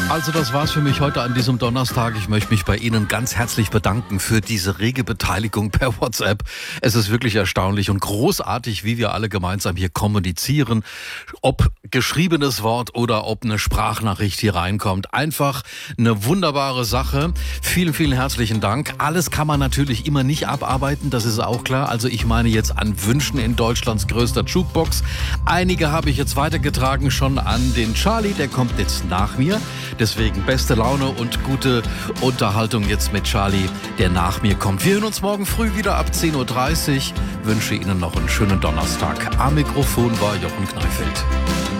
Also das war's für mich heute an diesem Donnerstag. Ich möchte mich bei Ihnen ganz herzlich bedanken für diese rege Beteiligung per WhatsApp. Es ist wirklich erstaunlich und großartig, wie wir alle gemeinsam hier kommunizieren. Ob geschriebenes Wort oder ob eine Sprachnachricht hier reinkommt. Einfach eine wunderbare Sache. Vielen, vielen herzlichen Dank. Alles kann man natürlich immer nicht abarbeiten, das ist auch klar. Also ich meine jetzt an Wünschen in Deutschlands größter Jukebox. Einige habe ich jetzt weitergetragen schon an den Charlie, der kommt jetzt nach mir. Deswegen beste Laune und gute Unterhaltung jetzt mit Charlie, der nach mir kommt. Wir hören uns morgen früh wieder ab 10.30 Uhr. Wünsche Ihnen noch einen schönen Donnerstag. Am Mikrofon war Jochen Kneifeld.